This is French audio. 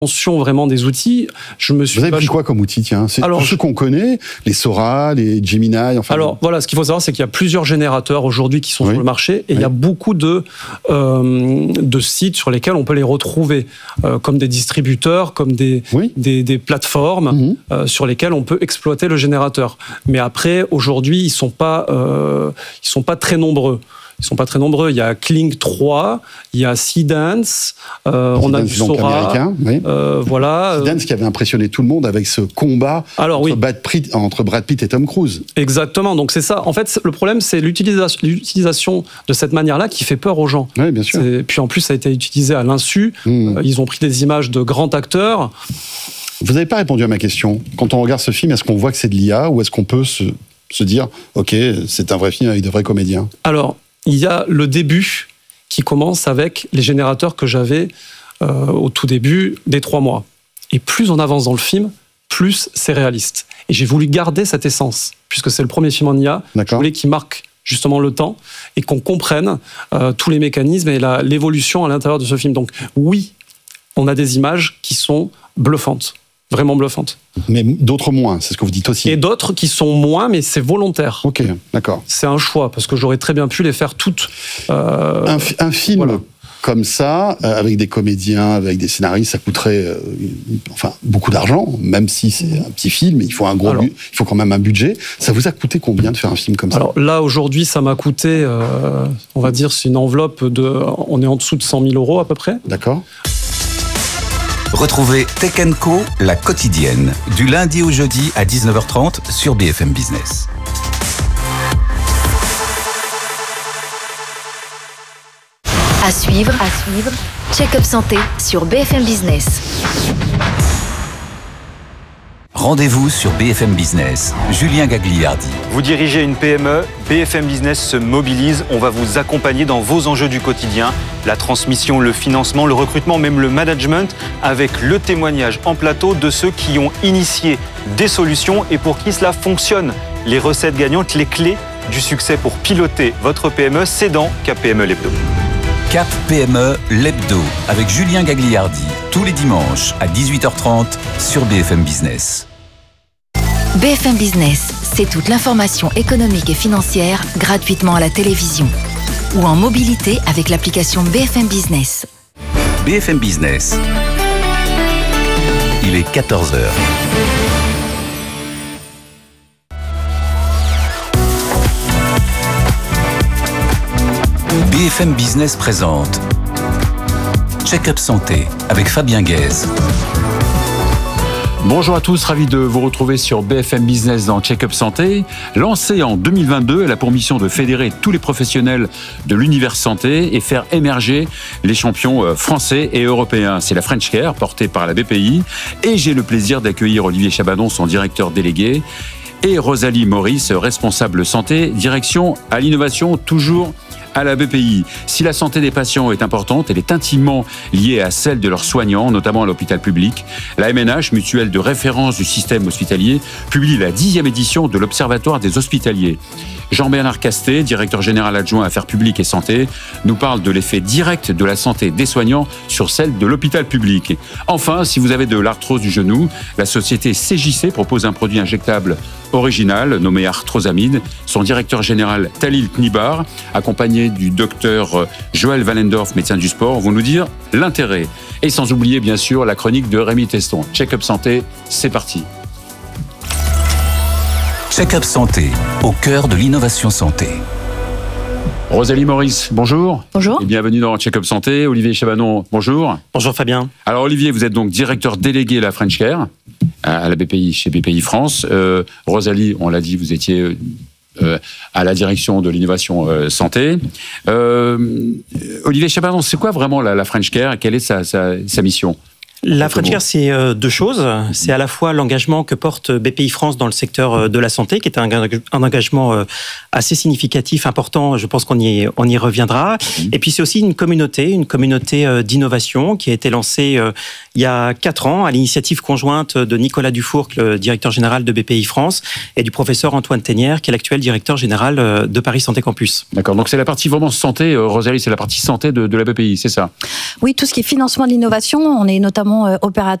vraiment des outils, Vous avez pris quoi comme outil, tiens? C'est tous ceux qu'on connaît, les Sora, les Gemini, enfin... Alors, voilà, ce qu'il faut savoir, c'est qu'il y a plusieurs générateurs aujourd'hui qui sont sur le marché, et il y a beaucoup de sites sur lesquels on peut les retrouver, comme des distributeurs, comme des plateformes sur lesquelles on peut exploiter le générateur. Mais après, aujourd'hui, ils sont pas très nombreux. Il y a Kling 3, il y a Seedance, on a du Sora. Voilà. Seedance qui avait impressionné tout le monde avec ce combat entre Brad Pitt et Tom Cruise. Exactement, donc c'est ça. En fait, le problème, c'est l'utilisation de cette manière-là qui fait peur aux gens. Oui, bien sûr. Puis en plus, ça a été utilisé à l'insu. Ils ont pris des images de grands acteurs. Vous n'avez pas répondu à ma question. Quand on regarde ce film, est-ce qu'on voit que c'est de l'IA ou est-ce qu'on peut se dire « Ok, c'est un vrai film avec de vrais comédiens » ? Alors, il y a le début qui commence avec les générateurs que j'avais au tout début des 3 mois. Et plus on avance dans le film, plus c'est réaliste. Et j'ai voulu garder cette essence, puisque c'est le premier film en IA. Je voulais qu'il marque justement le temps et qu'on comprenne tous les mécanismes et l'évolution à l'intérieur de ce film. Donc oui, on a des images qui sont bluffantes. Vraiment bluffante. Mais d'autres moins, c'est ce que vous dites aussi. Et d'autres qui sont moins, mais c'est volontaire. Ok, d'accord. C'est un choix, parce que j'aurais très bien pu les faire toutes. Un film comme ça, avec des comédiens, avec des scénaristes, ça coûterait beaucoup d'argent, même si c'est un petit film, il faut il faut quand même un budget. Ça vous a coûté combien de faire un film comme ça ? Alors là, aujourd'hui, ça m'a coûté, on va dire, c'est une enveloppe on est en dessous de 100 000 euros à peu près. D'accord. Retrouvez Tech & Co, la quotidienne, du lundi au jeudi à 19h30 sur BFM Business. À suivre, Check-up Santé sur BFM Business. Rendez-vous sur BFM Business. Julien Gagliardi. Vous dirigez une PME, BFM Business se mobilise. On va vous accompagner dans vos enjeux du quotidien. La transmission, le financement, le recrutement, même le management, avec le témoignage en plateau de ceux qui ont initié des solutions et pour qui cela fonctionne. Les recettes gagnantes, les clés du succès pour piloter votre PME, c'est dans Cap PME l'Hebdo. Cap PME l'Hebdo avec Julien Gagliardi, tous les dimanches à 18h30 sur BFM Business. BFM Business, c'est toute l'information économique et financière gratuitement à la télévision ou en mobilité avec l'application BFM Business. BFM Business. Il est 14h. BFM Business présente Check-up Santé avec Fabien Guèze. Bonjour à tous, ravi de vous retrouver sur BFM Business dans Check-up Santé. Lancée en 2022, elle a pour mission de fédérer tous les professionnels de l'univers santé et faire émerger les champions français et européens. C'est la French Care, portée par la BPI. Et j'ai le plaisir d'accueillir Olivier Chabanon, son directeur délégué, et Rosalie Maurice, responsable santé, direction à l'innovation, toujours à la BPI. Si la santé des patients est importante, elle est intimement liée à celle de leurs soignants, notamment à l'hôpital public. La MNH, mutuelle de référence du système hospitalier, publie la 10e édition de l'Observatoire des hospitaliers. Jean-Bernard Castet, directeur général adjoint Affaires publiques et santé, nous parle de l'effet direct de la santé des soignants sur celle de l'hôpital public. Enfin, si vous avez de l'arthrose du genou, la société CJC propose un produit injectable original nommé Arthrosamide. Son directeur général Talil Knibar, accompagné du docteur Joël Wallendorf, médecin du sport, vont nous dire l'intérêt. Et sans oublier bien sûr la chronique de Rémi Teston. Check-up Santé, c'est parti. Check-up Santé, au cœur de l'innovation santé. Rosalie Maurice, bonjour. Bonjour. Et bienvenue dans Check-up Santé. Olivier Chabanon, bonjour. Bonjour Fabien. Alors Olivier, vous êtes donc directeur délégué à la French Care, à la BPI, chez BPI France. Rosalie, on l'a dit, vous étiez à la direction de l'innovation santé. Olivier Chabanon, c'est quoi vraiment la French Care? Quelle est sa mission? La French Care, c'est deux choses. C'est à la fois l'engagement que porte BPI France dans le secteur de la santé, qui est un engagement assez significatif, important. Je pense qu'on y reviendra. Et puis c'est aussi une communauté d'innovation qui a été lancée il y a 4 ans à l'initiative conjointe de Nicolas Dufourcq, le directeur général de BPI France, et du professeur Antoine Ténière, qui est l'actuel directeur général de Paris Santé Campus. D'accord. Donc c'est la partie vraiment santé, Rosalie, c'est la partie santé de la BPI, c'est ça? Oui, tout ce qui est financement de l'innovation, on est notamment mon opérateur